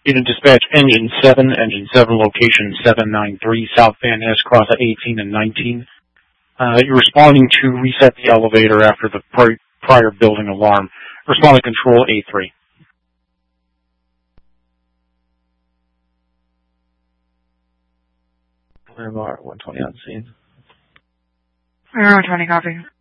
Unit Dispatch, Engine 7, location 793, South Van Ness, cross at 18 and 19. You're responding to reset the elevator after the prior building alarm. Respond to Control A3. MR 120 on scene. MR 120, copy.